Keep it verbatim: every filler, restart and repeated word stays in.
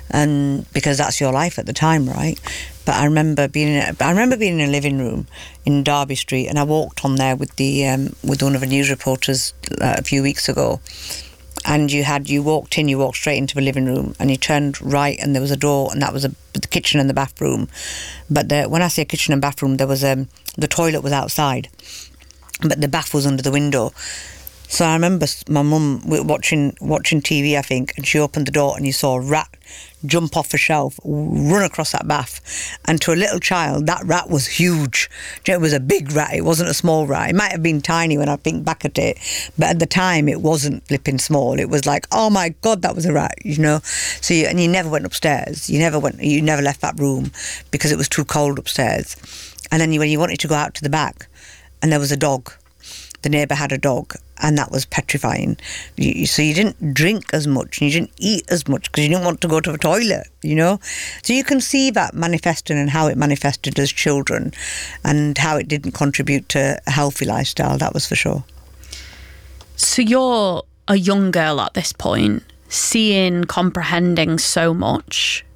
and because that's your life at the time, right? But I remember being in a, I remember being in a living room in Derby Street, and I walked on there with the um, with one of the news reporters uh, a few weeks ago. And you had you walked in, you walked straight into the living room, and you turned right, and there was a door, and that was a, the kitchen and the bathroom. But the, when I say kitchen and bathroom, there was um, the toilet was outside, but the bath was under the window. So I remember my mum watching watching T V, I think, and she opened the door and you saw a rat jump off a shelf, run across that bath. And to a little child, that rat was huge. It was a big rat. It wasn't a small rat. It might have been tiny when I think back at it, but at the time it wasn't flipping small. It was like, oh my God, that was a rat, you know. So you, and you never went upstairs. You never went. You never left that room because it was too cold upstairs. And then you, when you wanted to go out to the back, and there was a dog. The neighbour had a dog, and that was petrifying. You, so you didn't drink as much, and you didn't eat as much because you didn't want to go to the toilet, you know. So you can see that manifesting and how it manifested as children, and how it didn't contribute to a healthy lifestyle. That was for sure. So you're a young girl at this point, seeing, comprehending so much.